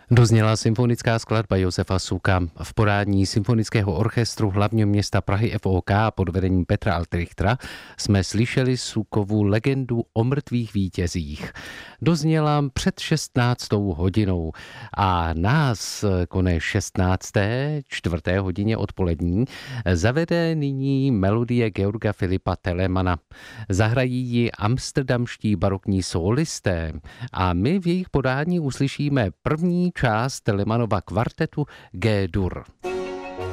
Dozněla symfonická skladba Josefa Suka v podání Symfonického orchestru hlavního města Prahy FOK pod vedením Petra Altrichtera jsme slyšeli Sukovu legendu o mrtvých vítězích. Dozněla před 16. hodinou a nás kone 16. 4. hodině odpolední zavede nyní melodie Georga Filipa Telemana. Zahrají ji amsterdamští barokní sólisté a my v jejich podání uslyšíme první část Telemanova kvartetu G-dur.